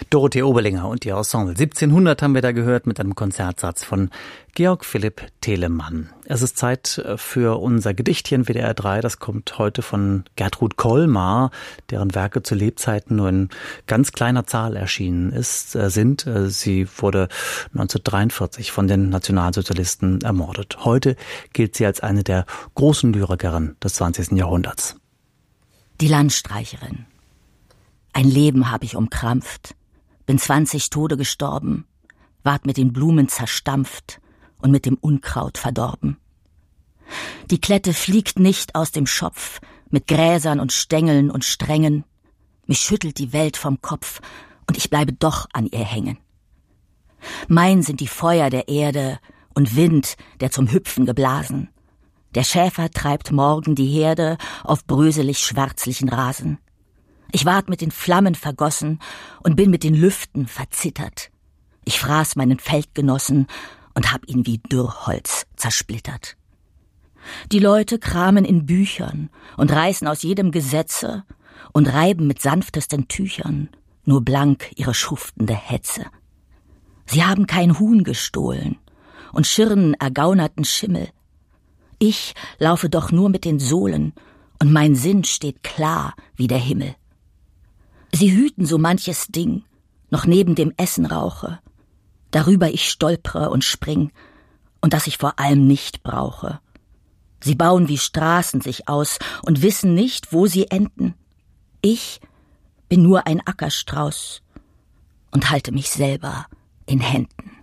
Dorothee Oberlinger und ihr Ensemble. 1700 haben wir da gehört mit einem Konzertsatz von Georg Philipp Telemann. Es ist Zeit für unser Gedichtchen WDR 3. Das kommt heute von Gertrud Kolmar, deren Werke zu Lebzeiten nur in ganz kleiner Zahl erschienen sind. Sie wurde 1943 von den Nationalsozialisten ermordet. Heute gilt sie als eine der großen Lyrikerinnen des 20. Jahrhunderts. Die Landstreicherin. Ein Leben habe ich umkrampft, bin 20 Tode gestorben, ward mit den Blumen zerstampft und mit dem Unkraut verdorben. Die Klette fliegt nicht aus dem Schopf, mit Gräsern und Stängeln und Strängen. Mich schüttelt die Welt vom Kopf und ich bleibe doch an ihr hängen. Mein sind die Feuer der Erde und Wind, der zum Hüpfen geblasen. Der Schäfer treibt morgen die Herde auf bröselig-schwärzlichen Rasen. Ich ward mit den Flammen vergossen und bin mit den Lüften verzittert. Ich fraß meinen Feldgenossen und hab ihn wie Dürrholz zersplittert. Die Leute kramen in Büchern und reißen aus jedem Gesetze und reiben mit sanftesten Tüchern nur blank ihre schuftende Hetze. Sie haben kein Huhn gestohlen und schirren ergaunerten Schimmel. Ich laufe doch nur mit den Sohlen und mein Sinn steht klar wie der Himmel. Sie hüten so manches Ding, noch neben dem Essen rauche, darüber ich stolpere und spring, und das ich vor allem nicht brauche. Sie bauen wie Straßen sich aus und wissen nicht, wo sie enden. Ich bin nur ein Ackerstrauß und halte mich selber in Händen.